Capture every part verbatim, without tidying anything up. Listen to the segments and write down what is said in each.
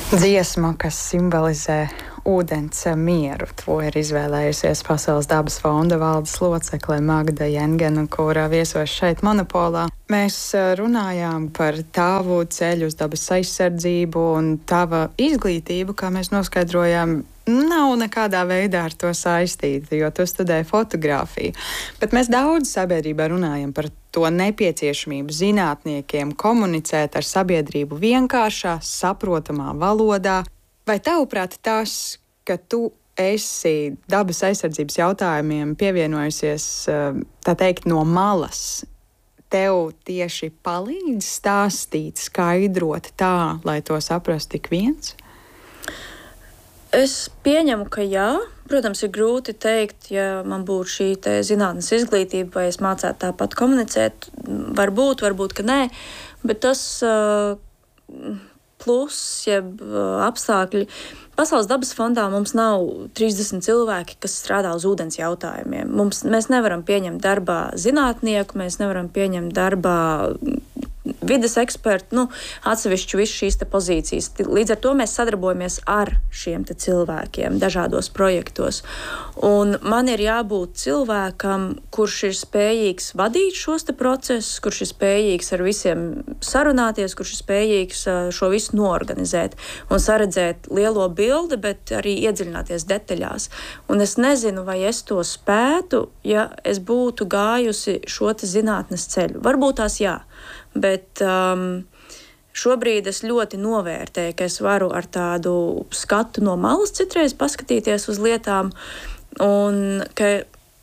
Dziesma, kas simbolizē ūdens mieru. To ir izvēlējusies Pasaules dabas fonda valdes locekle Magda Jengena, kurā viesos šeit Monopolā. Mēs runājām par tavu ceļu uz dabas aizsardzību un tava izglītību, kā mēs noskaidrojām, nav nekādā veidā ar to saistīta, jo tu studēji fotografiju. Bet mēs daudz sabiedrībā runājam par to nepieciešamību zinātniekiem komunicēt ar sabiedrību vienkāršā, saprotamā valodā. Vai tavuprāt tas, ka tu esi dabas aizsardzības jautājumiem pievienojusies, tā teikt, no malas, tev tieši palīdz stāstīt, skaidrot tā, lai to saprastu tik viens? Es pieņemu, ka jā. Protams, ir grūti teikt, ja man būtu šī zinātnes izglītība, vai es mācētu tāpat komunicēt. Varbūt, varbūt, ka nē. Bet tas uh, plus, jeb uh, apstākļi. Pasaules dabas fondā mums nav trīsdesmit cilvēki, kas strādā uz ūdens jautājumiem. Mums, mēs nevaram pieņemt darbā zinātnieku, mēs nevaram pieņemt darbā vides eksperti, nu, atsevišķi visu šīs te pozīcijas. Līdz ar to mēs sadarbojamies ar šiem te cilvēkiem dažādos projektos. Un man ir jābūt cilvēkam, kurš ir spējīgs vadīt šos te procesus, kurš ir spējīgs ar visiem sarunāties, kurš ir spējīgs šo visu noorganizēt un saredzēt lielo bildi, bet arī iedziļināties detaļās. Un es nezinu, vai es to spētu, ja es būtu gājusi šo te zinātnes ceļu. Varbūt tās jā. Bet um, šobrīd es ļoti novērtēju, ka es varu ar tādu skatu no malas citreiz paskatīties uz lietām un ka,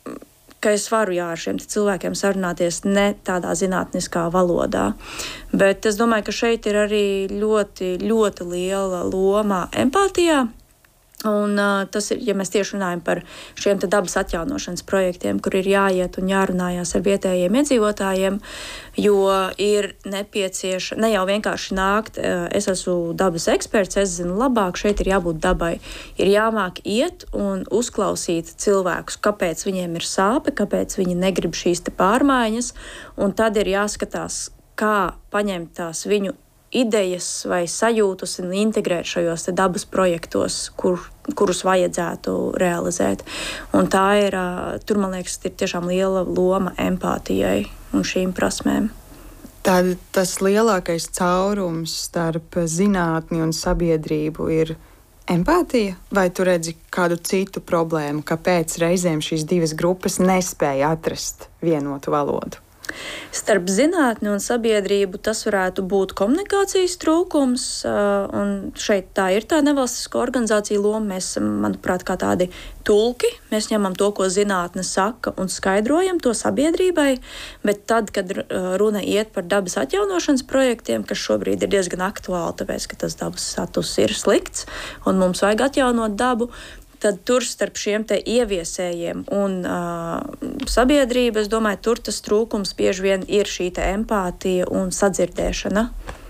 ka es varu jā, ar šiem cilvēkiem sarunāties ne tādā zinātniskā valodā. Bet es domāju, ka šeit ir arī ļoti, ļoti liela loma empātijā. Un, uh, tas ir, ja mēs tieši runājam par šiem te dabas atjaunošanas projektiem, kur ir jāiet un jārunājās ar vietējiem iedzīvotājiem, jo ir nepieciešams ne jau vienkārši nākt, uh, es esmu dabas eksperts, es zinu labāk, šeit ir jābūt dabai. Ir jāmāk iet un uzklausīt cilvēkus, kāpēc viņiem ir sāpe, kāpēc viņi negrib šīs te pārmaiņas, un tad ir jāskatās, kā paņemt tās viņu idejas vai sajūtas un integrēt šajos dabas projektos, kur, kurus vajadzētu realizēt. Un tā ir, tur man liekas, ir tiešām liela loma empātijai un šīm prasmēm. Tad tas lielākais caurums starp zinātni un sabiedrību ir empātija? Vai tu redzi kādu citu problēmu, kāpēc reizēm šīs divas grupas nespēja atrast vienotu valodu? Starp zinātni un sabiedrību tas varētu būt komunikācijas trūkums, un šeit tā ir tā nevalstisko organizāciju loma. Mēs esam, manuprāt, kā tādi tulki. Mēs ņemam to, ko zinātne saka, un skaidrojam to sabiedrībai, bet tad, kad runa iet par dabas atjaunošanas projektiem, kas šobrīd ir diezgan aktuāli, tāpēc, ka tas dabas status ir slikts, un mums vajag atjaunot dabu, tad tur starp šiem te ieviesējiem un uh, sabiedrību, es domāju, tur tas trūkums bieži vien ir šī te empātija un sadzirdēšana.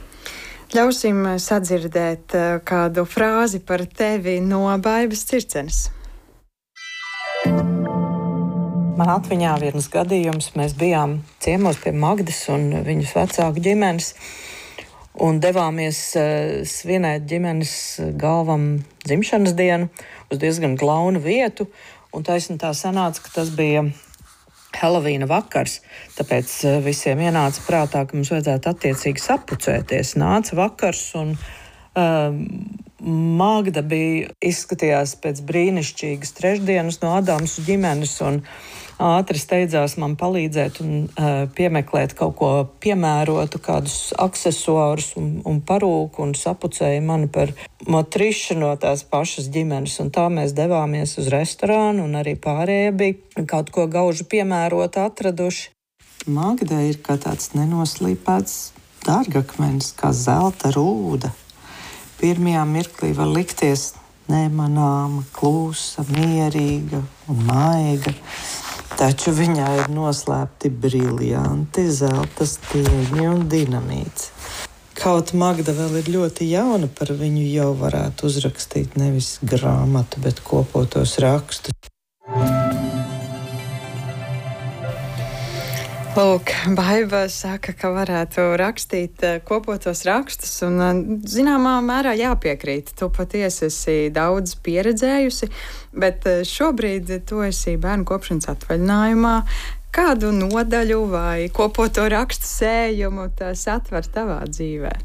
Ļausim sadzirdēt uh, kādu frāzi par tevi no Baibas Circenes. Man atmiņā viens gadījums, mēs bijām ciemos pie Magdas un viņas vecāku ģimenes un devāmies uh, svinēt ģimenes galvam dzimšanas dienu uz diezgan glaunu vietu, un taisni tā sanāca, ka tas bija Helovīna vakars, tāpēc uh, visiem ienāca prātā, ka mums vajadzētu attiecīgi sapucēties. Nāca vakars, un uh, Magda bija izskatījās pēc brīnišķīgas trešdienas no Adamas ģimenes, un ātri steidzās man palīdzēt un uh, piemeklēt kaut ko piemērotu, kādus aksesuārus un, un parūku, un sapucēja mani par motrišu no tās pašas ģimenes. Un tā mēs devāmies uz restorānu, un arī pārējie bija kaut ko gaužu piemērotu atraduši. Magda ir kā tāds nenoslīpēts dārgakmenis, kā zelta rūda. Pirmajā mirklī var likties nemanāma, klusa, mierīga un maiga. Taču viņā ir noslēpti briljanti, zelta stieņi un dinamīts. Kaut Magda vēl ir ļoti jauna, par viņu jau varētu uzrakstīt nevis grāmatu, bet kopotos rakstus. Lūk, Baiva saka, ka varētu rakstīt kopotos rakstus, un zināmā mērā jāpiekrīt. Tu patiesi esi daudz pieredzējusi, bet šobrīd tu esi bērnu kopšanas atvaļinājumā. Kādu nodaļu vai kopoto rakstu sējumu tas atver tavā dzīvē?